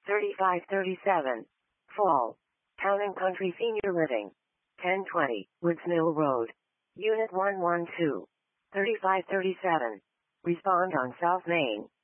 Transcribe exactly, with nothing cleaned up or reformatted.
thirty-five thirty-seven. Fall. Town and Country Senior Living. ten twenty, Woods Mill Road. Unit one one two. thirty-five thirty-seven. Respond on South Main.